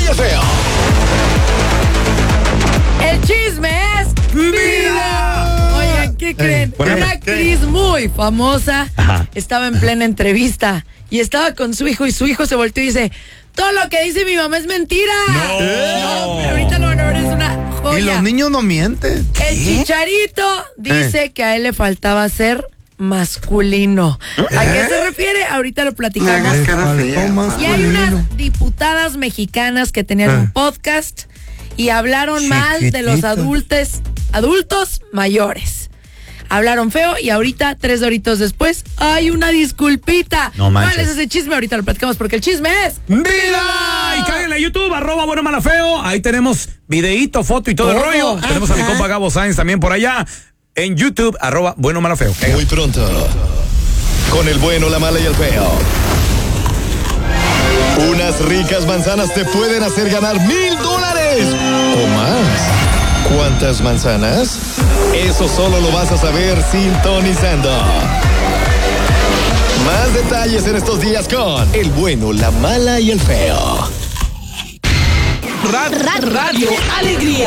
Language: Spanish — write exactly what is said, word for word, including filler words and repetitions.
el feo. El chisme es vida. Oigan, ¿qué creen? Bueno, Una actriz muy famosa Ajá. estaba en plena entrevista y estaba con su hijo y su hijo se volteó y dice: todo lo que dice mi mamá es mentira. No. No, pero ahorita lo van a ver, es una joya. Y los niños no mienten. El Chicharito dice Eh. que a él le faltaba ser masculino. ¿A qué se refiere? Ahorita lo platicamos. Le faltó más Y hay unas masculino. diputadas mexicanas que tenían Eh. un podcast y hablaron mal de los Chiquititos. adultos, adultos mayores. Hablaron feo y ahorita, tres doritos después, hay una disculpita. No manches. ¿Cuál es ese chisme? Ahorita lo platicamos porque el chisme es ¡Vida! Y cáguenle a YouTube, arroba bueno malo feo. Ahí tenemos videíto, foto y todo, Todo. el rollo. Tenemos a mi Ajá. compa Gabo Sainz también por allá. En YouTube, arroba bueno malo feo. Muy pronto, con el bueno, la mala y el feo. Unas ricas manzanas te pueden hacer ganar mil dólares o más. ¿Cuántas manzanas? Eso solo lo vas a saber sintonizando. Más detalles en estos días con el bueno, la mala y el feo. Radio Alegría.